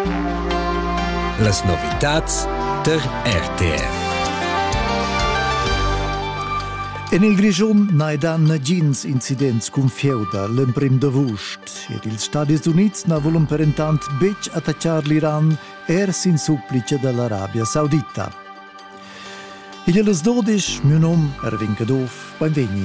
Las novitats der RTR. En il Grischun n'aidan negins incidents cun fieuda l'emprim d'avust ed ils Stadis Units na volun perentant bec attacciar l'Iran sin supplice dall'Arabia Saudita. Il è les 12, mio nom Erwin Kadov, benvegni.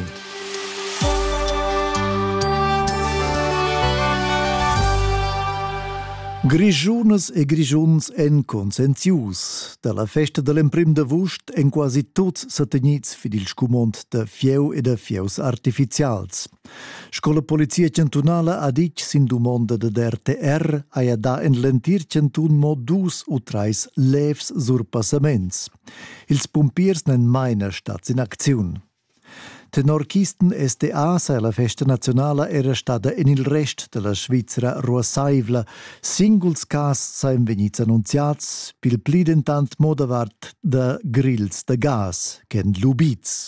Grischunas e grischuns en consentius. Dalla festa dell'emprim d'avust en quasi tuts sategnits fid il scumont de fieu e de fieus artificials. Scola Polizia Cantunala ha dic sin dumonda de RTR aia da enlentir Cantun mo 2 o 3 levs surpassaments. Ils pompiers nen meiner stats in acziun. Tenorchisten SDA sa la festa nazionala era stata in il rest della Svizzera ruassaivla. Singuls cas sain vegnits annunziats pil plidentant modavart de grills de gas, ken lubits.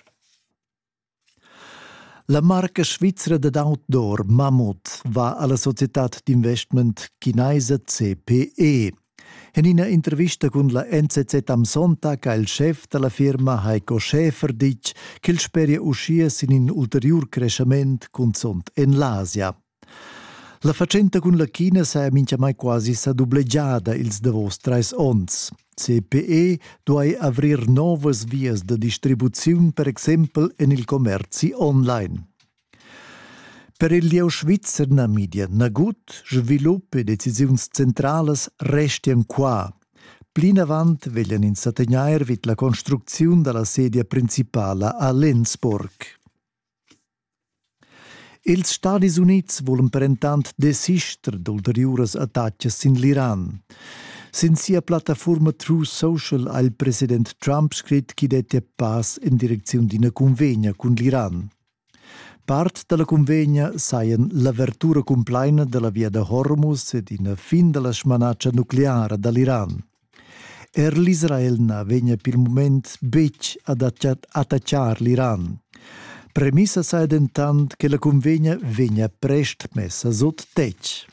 La marca svizzera d'outdoor Mammut va alla societat d'investment chinesa CPE. In una intervista con la NZZ am Sonntag ha il chef della firma Heiko Schäfer dic che il speria uscies in un ulterior cresciment con sont en l'Asia. La faccenda con la China sa mincha mai quasi sa dubleggiada ils davos 3 ons. CPE doi avrir novas vias de distribuziun per exempel en il commerci online. Per il lieu svizzer na media nagut, svilupp e decisiuns centrales restian qua. Plin avant veglian in sategnair vid la construcziun della sedia principala a Lenzburg. Els Stadis Units volen perentant desistere d'ulteriuras attacches in l'Iran. Sin sia plataforma True Social ha il president Trump scrit chi dette pas in direzione di una convegna con l'Iran. Part della convegna saien l'apertura completa della via de Hormuz ed in fin della smanaccia nucleare dall'Iran. L'Israel na vegna pil moment bec ad attacciar l'Iran. Premissa sa dentant che la convegna vegna prest messa sot tec.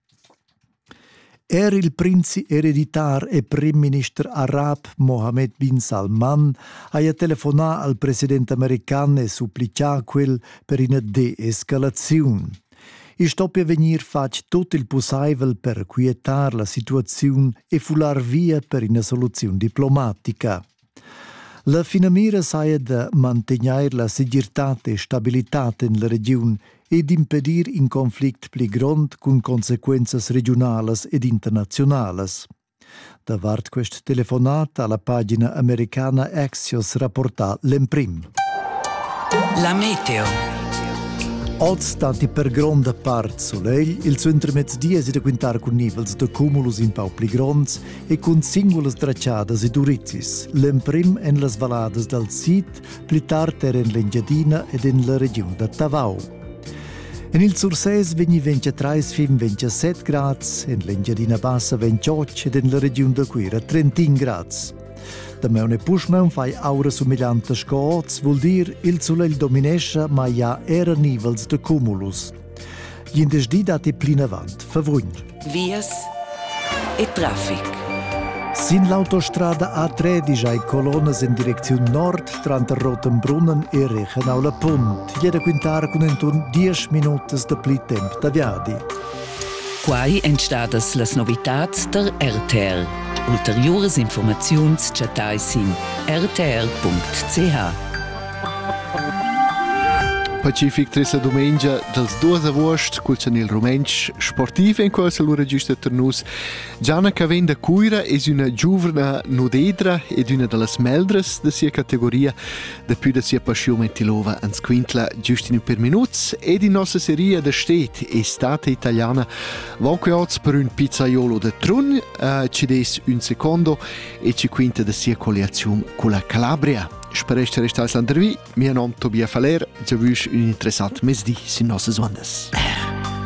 Il princi ereditar e prim minister arab Mohammed bin Salman ha telefonat al president american e supplicar quel per una de-escalaziun. I stoppia venir fac tot il possibile per quietar la situaziun e fular via per una soluzione diplomatica. La finamira saia de mantenir la sigurtat e stabilitat in la region ed impedir in conflict pli grond con consequenzas regionalas ed internazionales. Davart quest telefonat alla pagina americana Axios rapporta l'emprim. La meteo. Oggi stanti per gronda part soleil, il suo intermezdia si da quintar con nivels de cumulus in pau pli gronds e con singulas tracciadas e durizzis. L'emprim en las valadas del Sid, pli tard era in l'Engiadina ed in la regione de Tavau. In il Surses vegni 23 fin 27 grads, in l'Engiadina Bassa 28 ed in la regione de Quira 31 grads. Da meune pushmeun fai aura somiglianta scots, vuol dir il soleil dominescha, ma ja era nivels de cumulus. Gli indesdi dati plin avant, favugn. Vias e traffic. Sin l'autostrada A13 hai colonnas in direzione nord tra Rotenbrunnen e Reichenau la Punt. Jede quintar con intorno 10 minutos de pli temp da viadi. Quai entstadas las novitats der RTR. Ulteriores informaziuns chatais in rtr.ch. Pacific tresa domenica dels 2 agost col il romensch sportiv in quella lura giusta per nus. Gianna Cavenda Cuira è una giovane nudedra ed una delle meldres de sia categoria da più da sia passione tilova ans quintla giusto in per minuts ed in nostra serie de stet estate italiana vanque oz per un pizzaiolo de trun ci des un secondo e ci quinta de sia colleazione con la Calabria. Spereste resta als Landervi, mio nome Tobia Faller, già vus un interessant mesdi sin nossas ondas.